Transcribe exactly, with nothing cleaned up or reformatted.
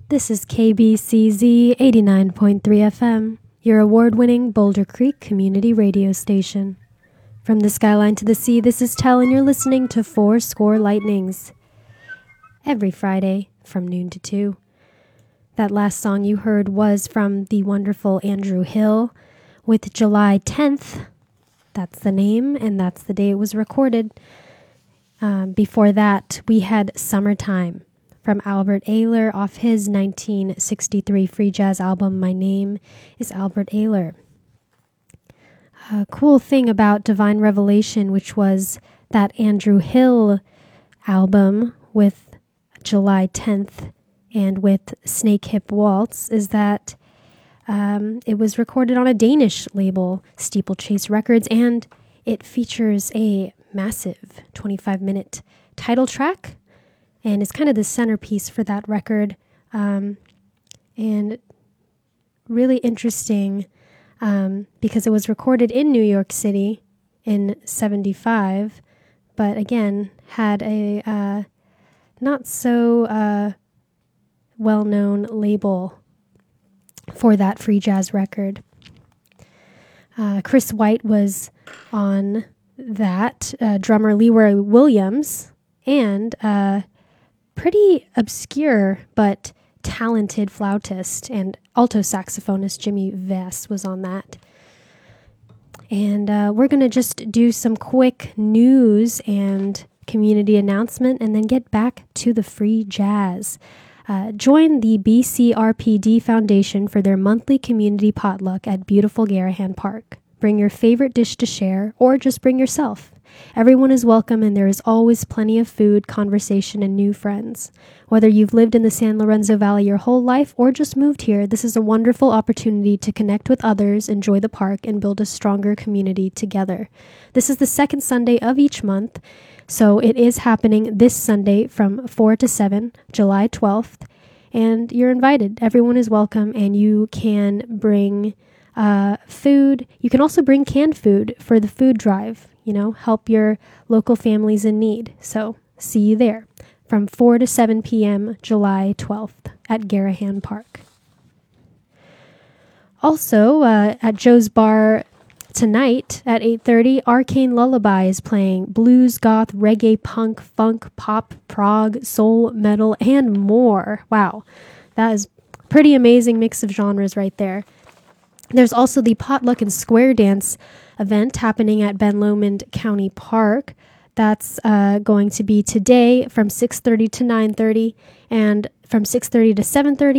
This is K B C Z eighty-nine point three F M, your award-winning Boulder Creek community radio station. From the skyline to the sea, this is Tell, and you're listening to Four Score Lightnings. Every Friday from noon to two. That last song you heard was from the wonderful Andrew Hill with July tenth. That's the name, and that's the day it was recorded. Um, before that, we had Summertime from Albert Ayler off his nineteen sixty-three free jazz album, My Name is Albert Ayler. A cool thing about Divine Revelation, which was that Andrew Hill album with July tenth and with Snake Hip Waltz, is that um, it was recorded on a Danish label, Steeplechase Records, and it features a massive twenty-five minute title track, and it's kind of the centerpiece for that record, um, and really interesting um, because it was recorded in New York City in seventy-five, but again had a uh, not so uh, well-known label for that free jazz record. Uh, Chris White was on that, uh, drummer Leroy Williams, and uh, pretty obscure but talented flautist and alto saxophonist Jimmy Vess was on that. And uh, we're going to just do some quick news and community announcement and then get back to the free jazz. Uh, join the B C R P D Foundation for their monthly community potluck at beautiful Garahan Park. Bring your favorite dish to share, or just bring yourself. Everyone is welcome, and there is always plenty of food, conversation, and new friends. Whether you've lived in the San Lorenzo Valley your whole life or just moved here, this is a wonderful opportunity to connect with others, enjoy the park, and build a stronger community together. This is the second Sunday of each month, so it is happening this Sunday from four to seven, July twelfth, and you're invited. Everyone is welcome, and you can bring uh, food. You can also bring canned food for the food drive. You know, help your local families in need. So see you there from four to seven p.m. July twelfth at Garahan Park. Also, uh, at Joe's Bar tonight at eight thirty, Arcane Lullaby is playing blues, goth, reggae, punk, funk, pop, prog, soul, metal, and more. Wow, that is a pretty amazing mix of genres right there. There's also the Potluck and Square Dance event happening at Ben Lomond County Park. That's uh, going to be today from six thirty to nine thirty, and from six thirty to seven thirty